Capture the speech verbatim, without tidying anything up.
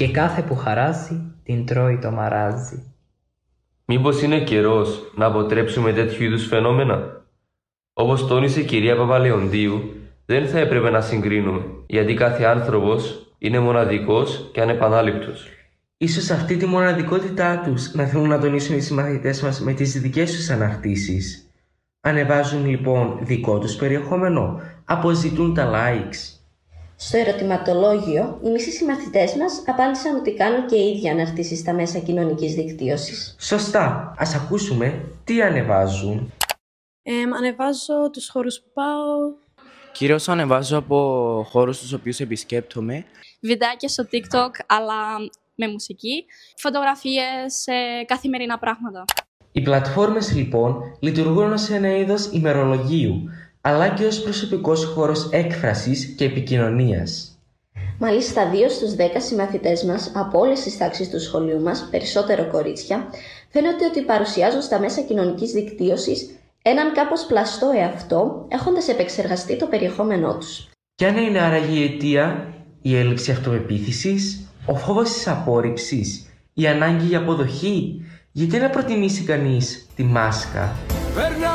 και κάθε που χαράζει την τρώει το μαράζι. Μήπως είναι καιρός να αποτρέψουμε τέτοιου είδους φαινόμενα? Όπως τόνισε η κυρία Παπαλεοντίου, δεν θα έπρεπε να συγκρίνουμε, γιατί κάθε άνθρωπος είναι μοναδικός και ανεπανάληπτος. Ίσως αυτή τη μοναδικότητά τους να θέλουν να τονίσουν οι συμμαθητές μας με τις δικές τους αναρτήσεις. Ανεβάζουν λοιπόν δικό τους περιεχόμενο, αποζητούν τα likes. Στο ερωτηματολόγιο, οι μισοί συμμαθητές μας απάντησαν ότι κάνουν και οι ίδιοι αναρτήσεις στα μέσα κοινωνικής δικτύωσης. Σωστά, ας ακούσουμε τι ανεβάζουν. Ε, ανεβάζω τους χώρους που πάω. Κυρίως ανεβάζω από χώρους τους οποίους επισκέπτομαι. Βιντεάκια στο TikTok, αλλά με μουσική. Φωτογραφίες, ε, καθημερινά πράγματα. Οι πλατφόρμες λοιπόν λειτουργούν ως ένα είδος ημερολογίου, αλλά και ως προσωπικός χώρος έκφρασης και επικοινωνίας. Μάλιστα, δύο στους δέκα συμμαθητές μας από όλες τις τάξεις του σχολείου μας, περισσότερο κορίτσια, φαίνεται ότι παρουσιάζουν στα μέσα κοινωνικής δικτύωσης έναν κάπως πλαστό εαυτό, έχοντας επεξεργαστεί το περιεχόμενό τους. Ποια να είναι άραγε η αιτία? Η έλλειψη αυτοπεποίθησης, ο φόβος της απόρριψης, η ανάγκη για αποδοχή? Γιατί να προτιμήσει κανείς τη μάσκα?